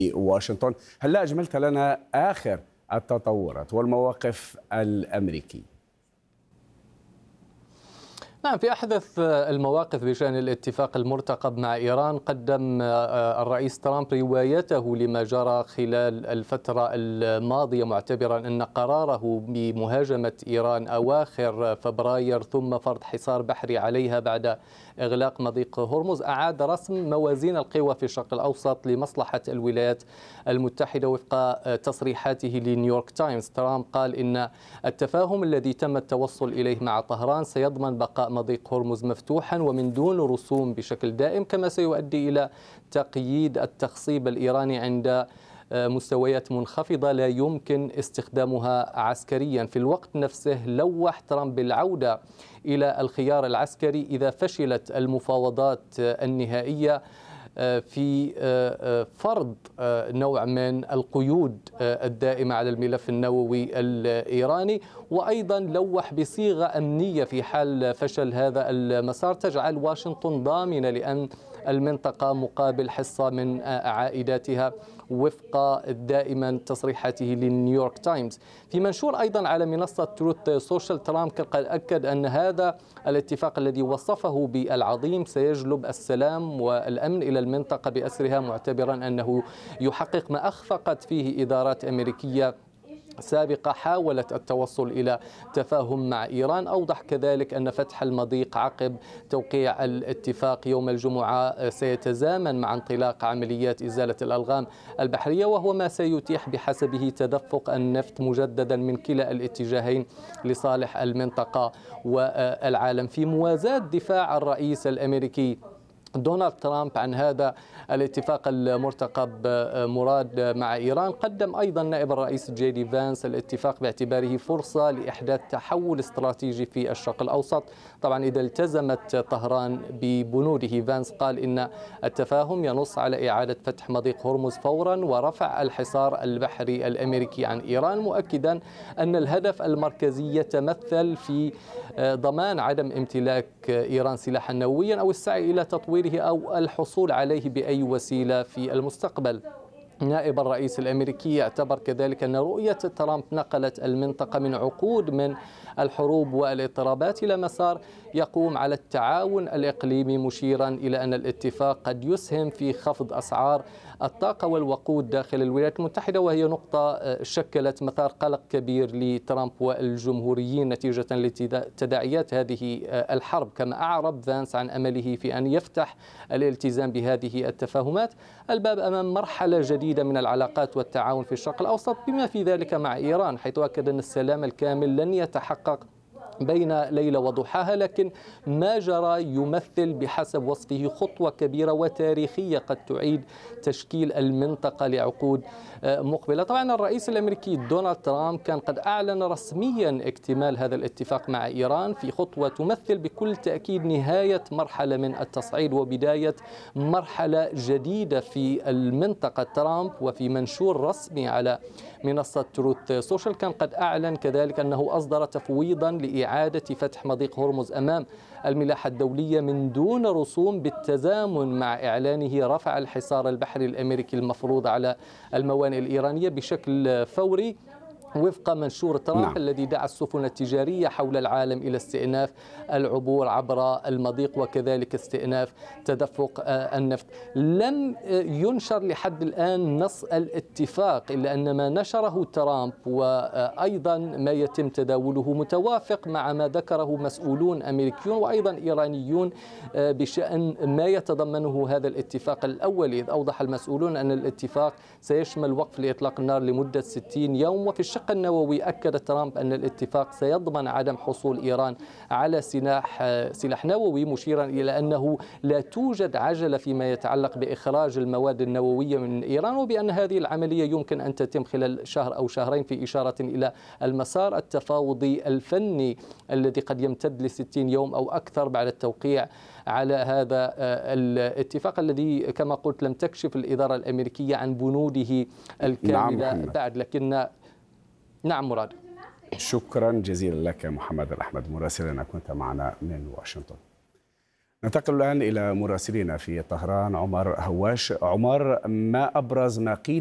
واشنطن. هلا أجملت لنا آخر التطورات والمواقف الأمريكية. نعم، في أحدث المواقف بشأن الاتفاق المرتقب مع إيران، قدم الرئيس ترامب روايته لما جرى خلال الفترة الماضية، معتبرا أن قراره بمهاجمة إيران أواخر فبراير ثم فرض حصار بحري عليها بعد إغلاق مضيق هرمز أعاد رسم موازين القوى في الشرق الأوسط لمصلحة الولايات المتحدة. وفق تصريحاته لنيويورك تايمز، ترامب قال إن التفاهم الذي تم التوصل إليه مع طهران سيضمن بقاء مضيق هرمز مفتوحا ومن دون رسوم بشكل دائم، كما سيؤدي إلى تقييد التخصيب الإيراني عند مستويات منخفضة لا يمكن استخدامها عسكريا. في الوقت نفسه لوح ترامب بالعودة إلى الخيار العسكري إذا فشلت المفاوضات النهائية في فرض نوع من القيود الدائمة على الملف النووي الإيراني، وأيضا لوح بصيغة أمنية في حال فشل هذا المسار تجعل واشنطن ضامنة لأن المنطقة مقابل حصة من عائداتها، وفق دائما تصريحاته لنيويورك تايمز. في منشور أيضا على منصة تروث سوشيال، ترامب قد أكد أن هذا الاتفاق الذي وصفه بالعظيم سيجلب السلام والأمن إلى المنطقة بأسرها، معتبرا أنه يحقق ما أخفقت فيه إدارات أمريكية سابقة حاولت التوصل إلى تفاهم مع إيران. أوضح كذلك أن فتح المضيق عقب توقيع الاتفاق يوم الجمعة سيتزامن مع انطلاق عمليات إزالة الألغام البحرية، وهو ما سيتيح بحسبه تدفق النفط مجددا من كلا الاتجاهين لصالح المنطقة والعالم. في موازاة دفاع الرئيس الأمريكي دونالد ترامب عن هذا الاتفاق المرتقب مراد مع إيران، قدم أيضا نائب الرئيس جي دي فانس الاتفاق باعتباره فرصة لإحداث تحول استراتيجي في الشرق الأوسط، طبعا إذا التزمت طهران ببنوده. فانس قال إن التفاهم ينص على إعادة فتح مضيق هرمز فورا ورفع الحصار البحري الأمريكي عن إيران، مؤكدا أن الهدف المركزي يتمثل في ضمان عدم امتلاك إيران سلاحا نوويا أو السعي إلى تطويره أو الحصول عليه بأي وسيلة في المستقبل. نائب الرئيس الأمريكي يعتبر كذلك أن رؤية ترامب نقلت المنطقة من عقود من الحروب والاضطرابات إلى مسار يقوم على التعاون الإقليمي، مشيرا إلى أن الاتفاق قد يسهم في خفض أسعار الطاقة والوقود داخل الولايات المتحدة، وهي نقطة شكلت مثار قلق كبير لترامب والجمهوريين نتيجة لتداعيات هذه الحرب. كما أعرب فانس عن أمله في أن يفتح الالتزام بهذه التفاهمات الباب أمام مرحلة جديدة من العلاقات والتعاون في الشرق الأوسط، بما في ذلك مع إيران، حيث أكد أن السلام الكامل لن يتحقق بين ليلة وضحاها، لكن ما جرى يمثل بحسب وصفه خطوة كبيرة وتاريخية قد تعيد تشكيل المنطقة لعقود مقبلة. طبعا الرئيس الأمريكي دونالد ترامب كان قد أعلن رسميا اكتمال هذا الاتفاق مع إيران في خطوة تمثل بكل تأكيد نهاية مرحلة من التصعيد وبداية مرحلة جديدة في المنطقة. ترامب وفي منشور رسمي على منصة تروث سوشيال كان قد أعلن كذلك أنه أصدر تفويضا لإعادة فتح مضيق هرمز أمام الملاحة الدولية من دون رسوم، بالتزامن مع إعلانه رفع الحصار البحري الأمريكي المفروض على الموانئ الإيرانية بشكل فوري، وفق منشور ترامب الذي دعا السفن التجارية حول العالم إلى استئناف العبور عبر المضيق وكذلك استئناف تدفق النفط. لم ينشر لحد الآن نص الاتفاق، إلا أن ما نشره ترامب وأيضا ما يتم تداوله متوافق مع ما ذكره مسؤولون أمريكيون وأيضا إيرانيون بشأن ما يتضمنه هذا الاتفاق الأول، إذ أوضح المسؤولون أن الاتفاق سيشمل وقف لإطلاق النار لمدة 60 يوم. وفي الشق النووي أكد ترامب أن الاتفاق سيضمن عدم حصول إيران على سلاح نووي، مشيرا إلى أنه لا توجد عجلة فيما يتعلق بإخراج المواد النووية من إيران، وبأن هذه العملية يمكن أن تتم خلال شهر أو شهرين، في إشارة إلى المسار التفاوضي الفني الذي قد يمتد ل60 يوم أو أكثر بعد التوقيع على هذا الاتفاق الذي كما قلت لم تكشف الإدارة الأمريكية عن بنوده الكاملة بعد. لكن نعم مراد. شكرا جزيلا لك محمد الأحمد مراسلنا، كنت معنا من واشنطن. ننتقل الآن إلى مراسلنا في طهران عمر هواش. عمر، ما أبرز ما قيل